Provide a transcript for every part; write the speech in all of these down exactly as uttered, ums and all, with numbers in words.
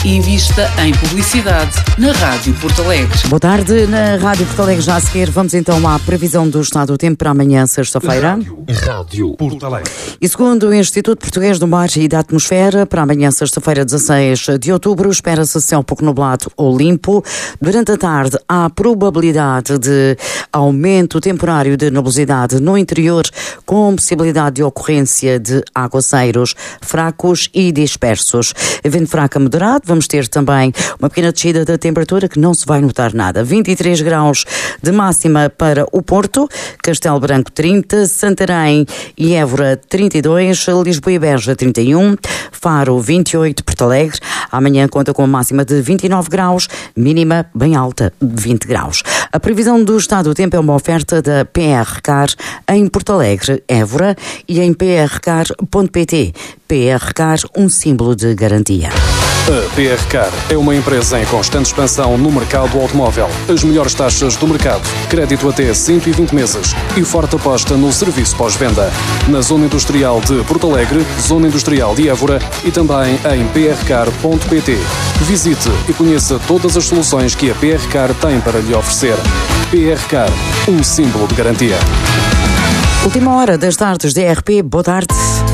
Invista em publicidade na Rádio Porto Alegre. Boa tarde, na Rádio Porto Alegre. Já a seguir, vamos então à previsão do estado do tempo para amanhã, sexta-feira. Rádio, Rádio Porto Alegre. E segundo o Instituto Português do Mar e da Atmosfera, para amanhã, sexta-feira, dezasseis de outubro, espera-se céu pouco nublado ou limpo. Durante a tarde, há probabilidade de aumento temporário de nebulosidade no interior, com possibilidade de ocorrência de aguaceiros fracos e dispersos. Vento fraco a moderado, vamos ter também uma pequena descida da temperatura que não se vai notar nada. vinte e três graus de máxima para o Porto, Castelo Branco trinta, Santarém e Évora trinta e dois, Lisboa e Beja trinta e um, Faro vinte e oito, Porto Alegre. Amanhã conta com uma máxima de vinte e nove graus, mínima bem alta de vinte graus. A previsão do estado do tempo é uma oferta da P R Car em Porto Alegre, Évora e em p r car ponto p t. P R Car, um símbolo de garantia. A P R Car é uma empresa em constante expansão no mercado automóvel. As melhores taxas do mercado, crédito até cento e vinte meses e forte aposta no serviço pós-venda. Na Zona Industrial de Porto Alegre, Zona Industrial de Évora e também em p r car ponto p t. Visite e conheça todas as soluções que a P R Car tem para lhe oferecer. P R Car, um símbolo de garantia. Última hora das tardes da R P. Boa tarde.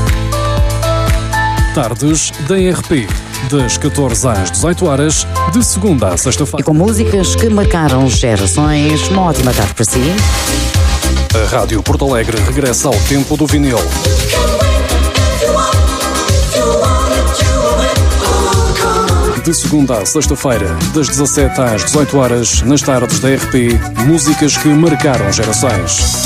Tardes da R P. Das catorze às dezoito horas, de segunda a sexta-feira. E com músicas que marcaram gerações. Uma ótima tarde para si. A Rádio Porto Alegre regressa ao tempo do vinil. De segunda a sexta-feira, das dezassete às dezoito horas, nas tardes da R P, músicas que marcaram gerações.